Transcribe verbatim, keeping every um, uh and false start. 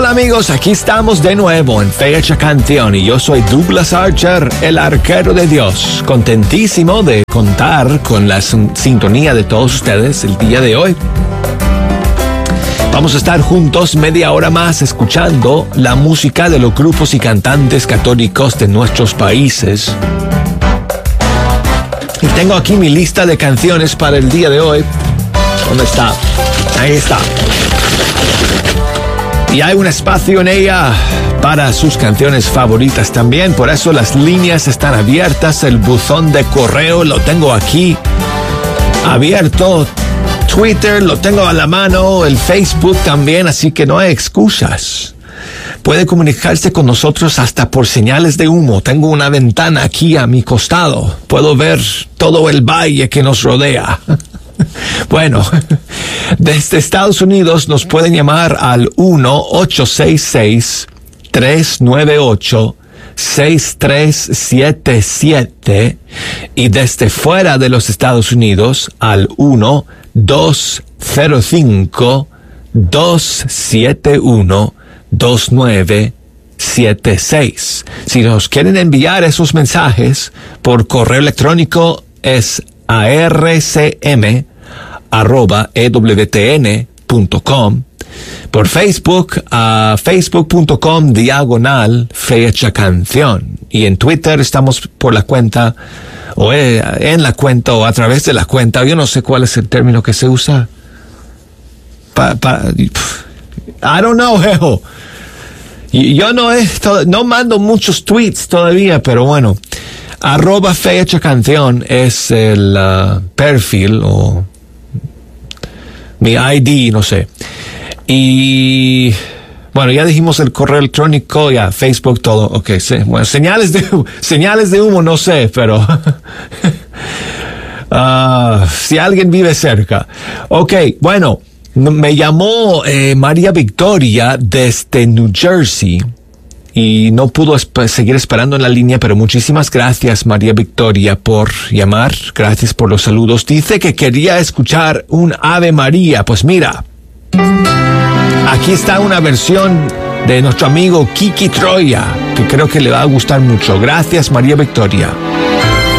Hola amigos, aquí estamos de nuevo en Fecha Canción y yo soy Douglas Archer, el arquero de Dios. Contentísimo de contar con la sintonía de todos ustedes el día de hoy. Vamos a estar juntos media hora más escuchando la música de los grupos y cantantes católicos de nuestros países. Y tengo aquí mi lista de canciones para el día de hoy. ¿Dónde está? Ahí está. Y hay un espacio en ella para sus canciones favoritas también. Por eso las líneas están abiertas. El buzón de correo lo tengo aquí abierto. Twitter lo tengo a la mano. El Facebook también. Así que no hay excusas. Puede comunicarse con nosotros hasta por señales de humo. Tengo una ventana aquí a mi costado. Puedo ver todo el valle que nos rodea. Bueno, desde Estados Unidos nos pueden llamar al uno ocho seis seis, tres nueve ocho, seis tres siete siete y desde fuera de los Estados Unidos al uno dos cero cinco, dos siete uno, dos nueve siete seis. Si nos quieren enviar esos mensajes por correo electrónico es a r c m arroba e w t n punto com, por Facebook a facebook punto com diagonal Fecha Canción, y en Twitter estamos por la cuenta o en la cuenta o a través de la cuenta, yo no sé cuál es el término que se usa pa, pa, I don't know, jejo. Yo no he, no mando muchos tweets todavía, pero bueno, arroba Fecha Canción es el uh, perfil o mi I D, no sé. Y bueno, ya dijimos el correo electrónico, ya Facebook, todo. Ok, sí. Bueno, señales de señales de humo, no sé, pero uh, si alguien vive cerca. Ok, bueno, me llamó eh, María Victoria desde New Jersey y no pudo esp- seguir esperando en la línea, pero muchísimas gracias, María Victoria, por llamar. Gracias por los saludos. Dice que quería escuchar un Ave María. Pues mira, aquí está una versión de nuestro amigo Kiki Troya, que creo que le va a gustar mucho. Gracias, María Victoria.